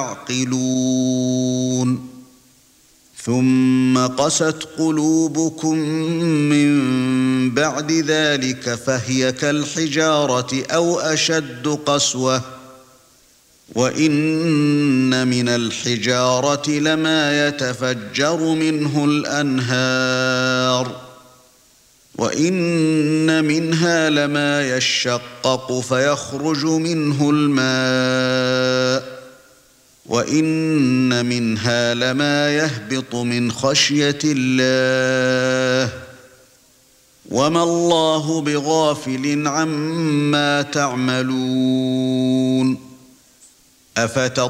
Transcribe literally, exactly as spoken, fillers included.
يعقلون ثم قست قلوبكم من بعد ذلك فهي كالحجارة أو أشد قسوة وإن من الحجارة لما يتفجر منه الأنهار وإن منها لما يشقق فيخرج منه الماء وَإِنَّ مِنْهَا لَمَا يَهْبِطُ مِنْ خَشْيَةِ اللَّهِ وَمَا اللَّهُ بِغَافِلٍ عَمَّا تَعْمَلُونَ